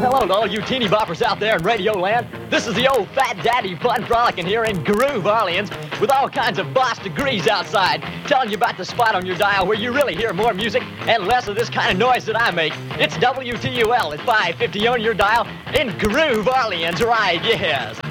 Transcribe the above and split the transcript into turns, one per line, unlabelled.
Hello to all you teeny boppers out there in Radio Land. This is the old Fat Daddy Fun Frolicking here in Groove Orleans with all kinds of boss degrees outside, telling you about the spot on your dial where you really hear more music and less of this kind of noise that I make. It's WTUL at 550 on your dial in Groove Orleans, right? Yes.